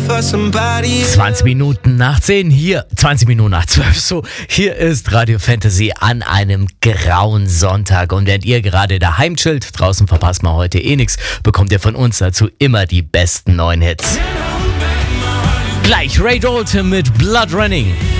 20 Minuten nach 10 hier, 20 Minuten nach 12, so, hier ist Radio Fantasy an einem grauen Sonntag. Und während ihr gerade daheim chillt, draußen verpasst man heute eh nichts, bekommt ihr von uns dazu immer die besten neuen Hits. Gleich Ray Dalton mit Blood Running.